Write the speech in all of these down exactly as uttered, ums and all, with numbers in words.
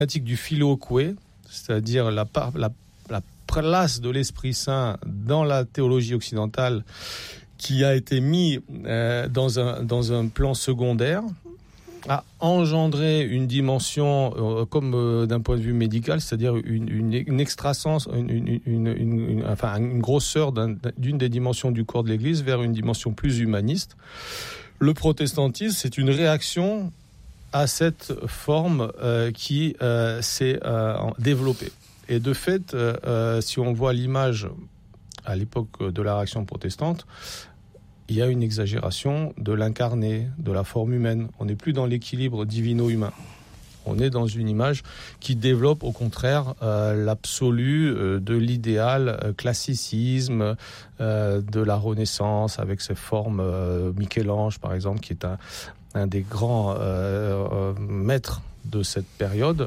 pratique du filioque, c'est-à-dire la, par, la, la place de l'Esprit Saint dans la théologie occidentale, qui a été mis euh, dans, un, dans un plan secondaire, a engendré une dimension, euh, comme euh, d'un point de vue médical, c'est-à-dire une, une, une extrasens, une, une, une, une, une, enfin, une grosseur d'un, d'une des dimensions du corps de l'Église vers une dimension plus humaniste. Le protestantisme, c'est une réaction à cette forme euh, qui euh, s'est euh, développée. Et de fait, euh, euh, si on voit l'image à l'époque de la réaction protestante, il y a une exagération de l'incarné, de la forme humaine. On n'est plus dans l'équilibre divino-humain. On est dans une image qui développe au contraire euh, l'absolu euh, de l'idéal euh, classicisme, euh, de la Renaissance, avec ses formes, euh, Michel-Ange par exemple, qui est un, un des grands euh, euh, maîtres de cette période.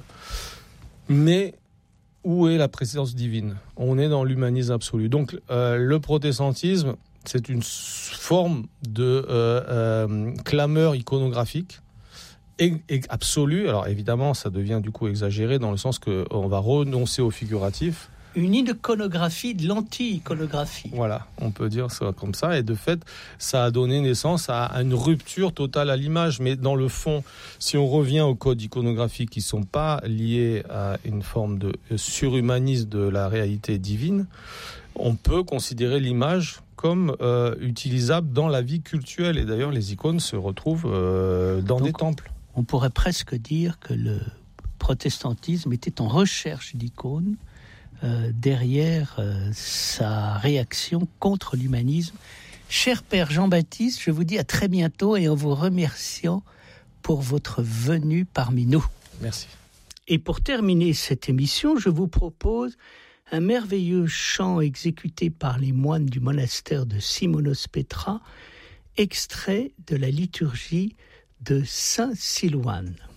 Mais où est la présence divine ? On est dans l'humanisme absolu. Donc euh, le protestantisme, c'est une forme de euh, euh, clameur iconographique et, et absolue. Alors évidemment, ça devient du coup exagéré dans le sens qu'on va renoncer au figuratif. Une iconographie de l'anti-iconographie. Voilà, on peut dire ça comme ça. Et de fait, ça a donné naissance à, à une rupture totale à l'image. Mais dans le fond, si on revient aux codes iconographiques qui ne sont pas liés à une forme de surhumanisme de la réalité divine, on peut considérer l'image comme euh, utilisable dans la vie cultuelle. Et d'ailleurs, les icônes se retrouvent euh, dans Donc, des temples. On pourrait presque dire que le protestantisme était en recherche d'icônes euh, derrière euh, sa réaction contre l'humanisme. Cher Père Jean-Baptiste, je vous dis à très bientôt et en vous remerciant pour votre venue parmi nous. Merci. Et pour terminer cette émission, je vous propose un merveilleux chant exécuté par les moines du monastère de Simonos Petra, extrait de la liturgie de Saint Silouane.